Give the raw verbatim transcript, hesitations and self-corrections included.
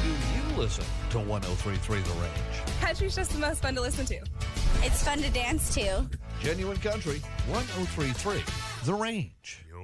do you listen to one oh three point three The Range? Country's just the most fun to listen to. It's fun to dance to. Genuine Country, one oh three point three The Range.